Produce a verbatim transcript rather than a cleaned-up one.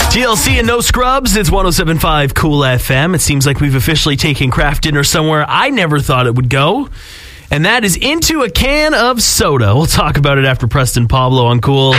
T L C and No Scrubs, it's one oh seven point five Cool F M. It seems like we've officially taken craft dinner somewhere I never thought it would go, and that is into a can of soda. We'll talk about it after Preston Pablo on Cool.